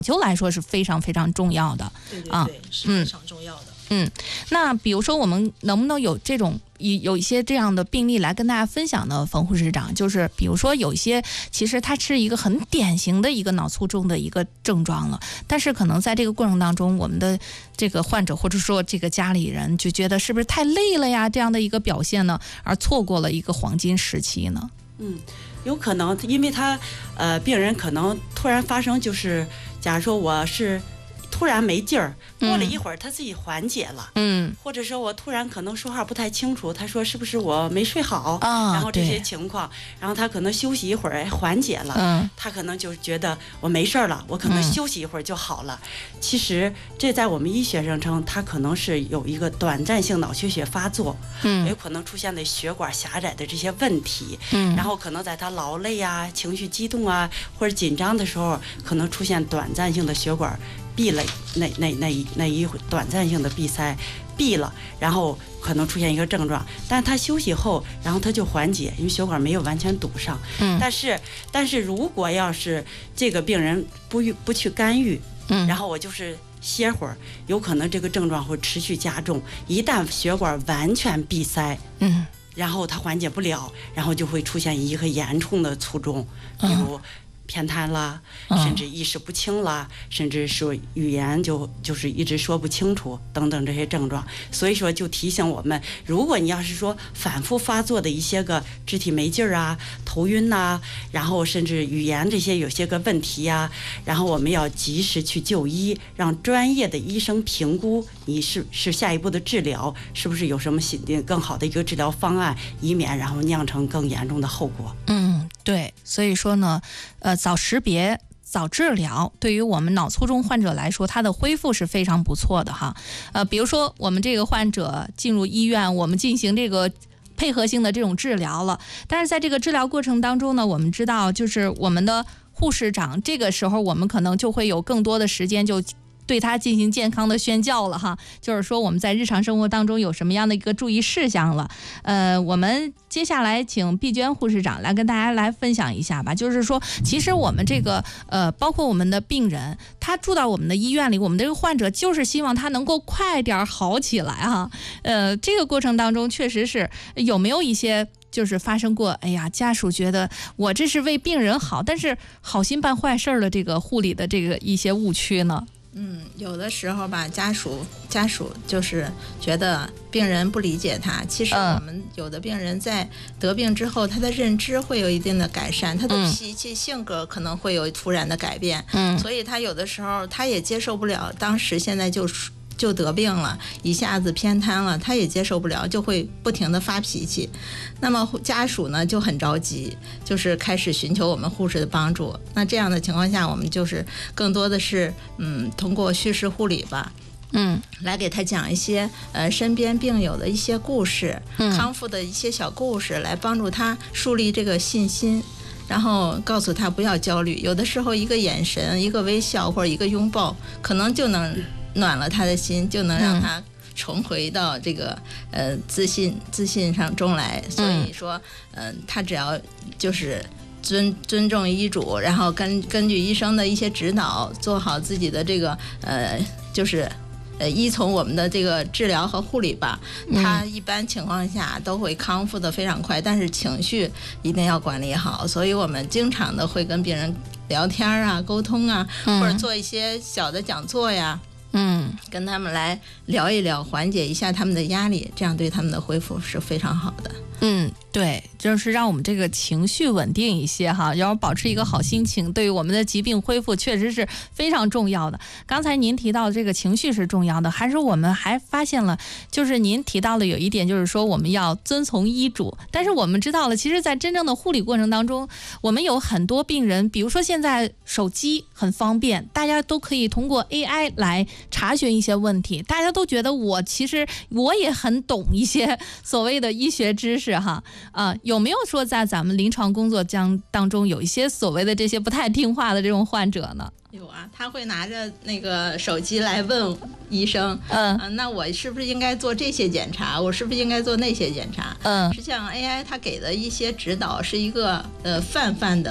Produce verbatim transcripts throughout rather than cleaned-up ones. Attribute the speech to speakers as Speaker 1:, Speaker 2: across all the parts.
Speaker 1: 究来说是非常非常重要的。
Speaker 2: 对对对，
Speaker 1: 啊、
Speaker 2: 是非常重要的。
Speaker 1: 嗯，那比如说我们能不能有这种有一些这样的病例来跟大家分享呢？冯护士长，就是比如说有一些其实它是一个很典型的一个脑卒中的一个症状了，但是可能在这个过程当中，我们的这个患者或者说这个家里人就觉得是不是太累了呀，这样的一个表现呢，而错过了一个黄金时期呢？
Speaker 2: 嗯，有可能，因为他呃，病人可能突然发生，就是假如说我是突然没劲儿，过了一会儿他自己缓解了，
Speaker 1: 嗯，
Speaker 2: 或者说我突然可能说话不太清楚，他说是不是我没睡好
Speaker 1: 啊，
Speaker 2: 然后这些情况，然后他可能休息一会儿缓解了，
Speaker 1: 嗯，
Speaker 2: 他可能就觉得我没事了，我可能休息一会儿就好了。嗯、其实这在我们医学上称，他可能是有一个短暂性脑缺血发作，嗯，有可能出现的血管狭窄的这些问题，嗯，然后可能在他劳累啊、情绪激动啊或者紧张的时候，可能出现短暂性的血管闭了，那那那一那一短暂性的闭塞闭了，然后可能出现一个症状，但他休息后，然后他就缓解，因为血管没有完全堵上。嗯，但是但是如果要是这个病人不不去干预，嗯，然后我就是歇会儿，有可能这个症状会持续加重。一旦血管完全闭塞，嗯，然后他缓解不了，然后就会出现一个严重的卒中，比如。嗯偏瘫啦，甚至意识不清啦，嗯、甚至说语言就就是一直说不清楚等等这些症状。所以说就提醒我们，如果你要是说反复发作的一些个肢体没劲儿啊、头晕呐、啊，然后甚至语言这些有些个问题呀、啊，然后我们要及时去就医，让专业的医生评估你是是下一步的治疗是不是有什么新的更好的一个治疗方案，以免然后酿成更严重的后果。
Speaker 1: 嗯，对，所以说呢，呃。早识别、早治疗，对于我们脑卒中患者来说，它的恢复是非常不错的哈。呃，比如说我们这个患者进入医院，我们进行这个配合性的这种治疗了，但是在这个治疗过程当中呢，我们知道就是我们的护士长，这个时候我们可能就会有更多的时间就。对他进行健康的宣教了哈，就是说我们在日常生活当中有什么样的一个注意事项了。呃，我们接下来请碧娟护士长来跟大家来分享一下吧。就是说，其实我们这个呃，包括我们的病人，他住到我们的医院里，我们这个患者就是希望他能够快点好起来哈。呃，这个过程当中确实是有没有一些。就是发生过，哎呀，家属觉得我这是为病人好，但是好心办坏事的这个护理的这个一些误区呢？
Speaker 3: 嗯，有的时候吧，家属家属就是觉得病人不理解他。其实我们有的病人在得病之后，他的认知会有一定的改善，他的脾气、嗯、性格可能会有突然的改变。嗯，所以他有的时候他也接受不了，当时现在就就得病了，一下子偏瘫了，他也接受不了，就会不停的发脾气。那么家属呢就很着急，就是开始寻求我们护士的帮助。那这样的情况下，我们就是更多的是嗯，通过叙事护理吧，嗯，来给他讲一些呃身边病友的一些故事，嗯，康复的一些小故事，来帮助他树立这个信心。然后告诉他不要焦虑，有的时候一个眼神、一个微笑或者一个拥抱，可能就能暖了他的心，就能让他重回到这个呃自信自信上中来。所以说，嗯、呃，他只要就是尊尊重医嘱，然后根根据医生的一些指导，做好自己的这个呃就是。呃，依从我们的这个治疗和护理吧，他一般情况下都会康复的非常快，但是情绪一定要管理好。所以我们经常的会跟病人聊天啊、沟通啊，或者做一些小的讲座呀，嗯，跟他们来聊一聊，缓解一下他们的压力，这样对他们的恢复是非常好的。
Speaker 1: 嗯，对，就是让我们这个情绪稳定一些哈，然后保持一个好心情，对于我们的疾病恢复确实是非常重要的。刚才您提到这个情绪是重要的，还是我们还发现了，就是您提到了有一点，就是说我们要遵从医嘱。但是我们知道了，其实在真正的护理过程当中，我们有很多病人，比如说现在手机很方便，大家都可以通过 A I 来查询一些问题，大家都觉得我其实我也很懂一些所谓的医学知识哈，啊，有没有说在咱们临床工作将当中有一些所谓的这些不太听话的这种患者呢？
Speaker 3: 有啊，他会拿着那个手机来问医生，嗯、呃，那我是不是应该做这些检查？我是不是应该做那些检查？嗯，实际上 A I 它给的一些指导是一个呃泛泛的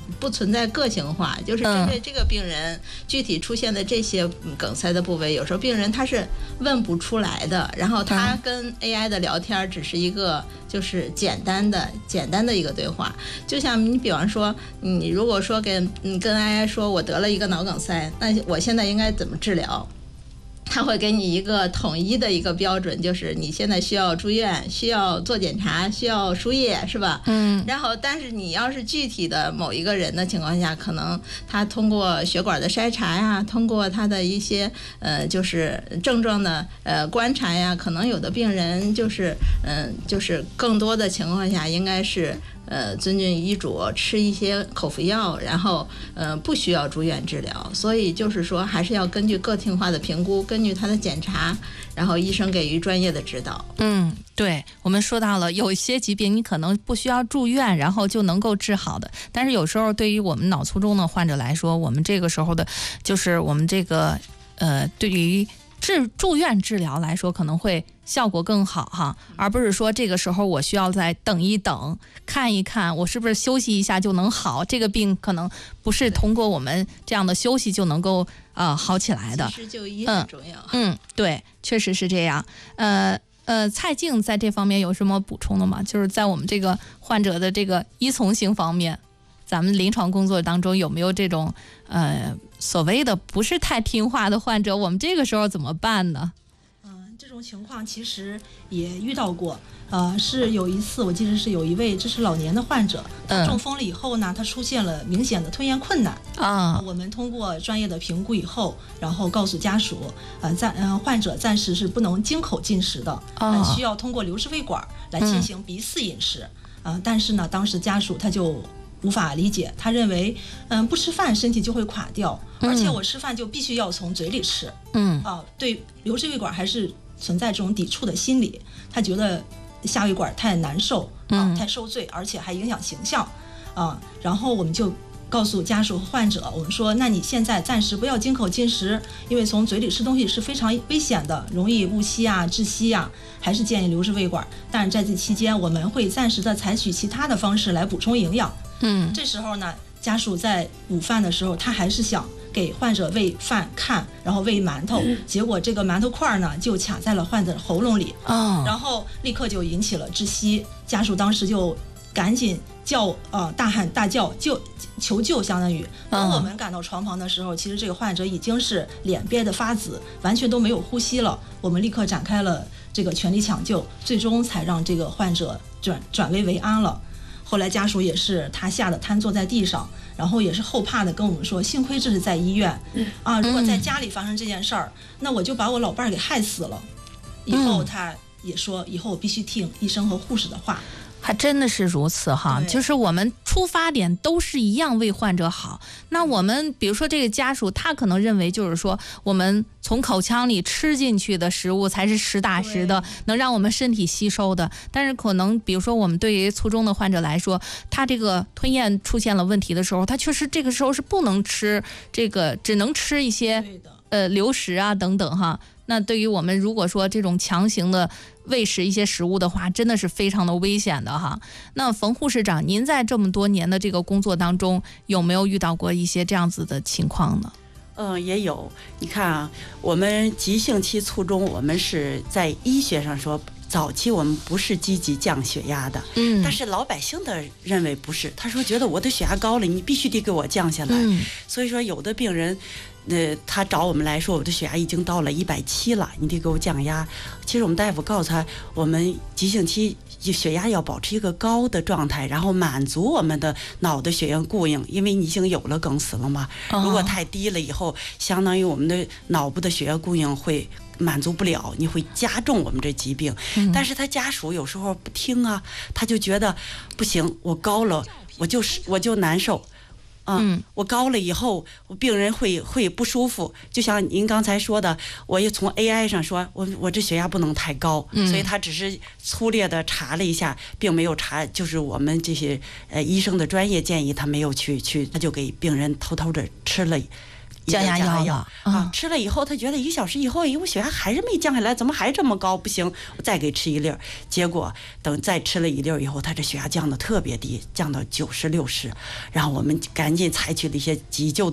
Speaker 3: 不存在个性化，就是针对这个病人具体出现的这些梗塞的部位，有时候病人他是问不出来的，然后他跟 A I 的聊天只是一个就是简单的简单的一个对话。就像你比方说，你如果说跟你跟 A I 说我得了一个脑梗塞，那我现在应该怎么治疗？他会给你一个统一的一个标准，就是你现在需要住院，需要做检查，需要输液，是吧？嗯。然后，但是你要是具体的某一个人的情况下，可能他通过血管的筛查呀，通过他的一些呃，就是症状的呃观察呀，可能有的病人就是嗯、呃，就是更多的情况下应该是。呃，遵循医嘱吃一些口服药，然后呃不需要住院治疗，所以就是说还是要根据个性化的评估，根据他的检查，然后医生给予专业的指导。
Speaker 1: 嗯，对，我们说到了有一些疾病你可能不需要住院，然后就能够治好的，但是有时候对于我们脑卒中的患者来说，我们这个时候的就是我们这个呃对于治住院治疗来说可能会效果更好哈，而不是说这个时候我需要再等一等，看一看我是不是休息一下就能好，这个病可能不是通过我们这样的休息就能够呃好起来的。
Speaker 3: 及时就医很重要。
Speaker 1: 嗯，嗯对，确实是这样。呃呃，蔡静在这方面有什么补充的吗？就是在我们这个患者的这个依从性方面，咱们临床工作当中有没有这种呃所谓的不是太听话的患者？我们这个时候怎么办呢？
Speaker 4: 嗯，这种情况其实也遇到过。呃，是有一次我记得是有一位这是老年的患者，他中风了以后呢，他出现了明显的吞咽困难啊。我们通过专业的评估以后，然后告诉家属，呃，暂呃患者暂时是不能经口进食的，呃，需要通过流食胃管来进行鼻饲饮食。啊、呃，但是呢，当时家属他就无法理解，他认为，嗯，不吃饭身体就会垮掉，而且我吃饭就必须要从嘴里吃，嗯，啊、呃，对流食胃管还是存在这种抵触的心理，他觉得下胃管太难受啊、呃，太受罪，而且还影响形象，啊、呃，然后我们就告诉家属和患者，我们说，那你现在暂时不要经口进食，因为从嘴里吃东西是非常危险的，容易误吸啊、窒息啊，还是建议流食胃管。但是在这期间，我们会暂时的采取其他的方式来补充营养。嗯，这时候呢，家属在午饭的时候，他还是想给患者喂饭看，然后喂馒头，结果这个馒头块呢就卡在了患者喉咙里，哦，然后立刻就引起了窒息，家属当时就赶紧叫呃大喊大叫救求救，相当于当我们赶到床旁的时候，其实这个患者已经是脸憋得发紫，完全都没有呼吸了。我们立刻展开了这个全力抢救，最终才让这个患者转转危为安了。后来家属也是他吓得瘫坐在地上，然后也是后怕的跟我们说，幸亏这是在医院啊，如果在家里发生这件事儿，那我就把我老伴儿给害死了。以后他也说，以后我必须听医生和护士的话。
Speaker 1: 还真的是如此哈，就是我们出发点都是一样，为患者好。那我们比如说这个家属，他可能认为就是说，我们从口腔里吃进去的食物才是实打实的，能让我们身体吸收的。但是可能比如说我们对于卒中的患者来说，他这个吞咽出现了问题的时候，他确实这个时候是不能吃这个，只能吃一些呃流食啊等等哈。那对于我们如果说这种强行的喂食一些食物的话，真的是非常的危险的哈。那冯护士长，您在这么多年的这个工作当中，有没有遇到过一些这样子的情况呢？
Speaker 2: 嗯，也有。你看啊，我们急性期卒中，我们是在医学上说，早期我们不是积极降血压的，嗯，但是老百姓的认为不是，他说觉得我的血压高了，你必须得给我降下来。嗯，所以说有的病人。呃，他找我们来说，我的血压已经到了一百七了，你得给我降压。其实我们大夫告诉他，我们急性期血压要保持一个高的状态，然后满足我们的脑的血液供应，因为你已经有了梗死了嘛。如果太低了以后，相当于我们的脑部的血液供应会满足不了，你会加重我们这疾病。嗯、但是他家属有时候不听啊，他就觉得不行，我高了，我就是我就难受。嗯，我高了以后，我病人会会不舒服。就像您刚才说的，我也从 A I 上说，我我这血压不能太高，嗯、所以他只是粗略的查了一下，并没有查，就是我们这些呃医生的专业建议，他没有去去，他就给病人偷偷的吃了
Speaker 1: 降压药
Speaker 2: 了啊，吃了以后他觉得一小时以后，哎，我血压还是没降下来，怎么还这么高？不行，我再给吃一粒儿。结果等再吃了一粒儿以后，他这血压降的特别低，降到九十六十，然后我们赶紧采取了一些急救的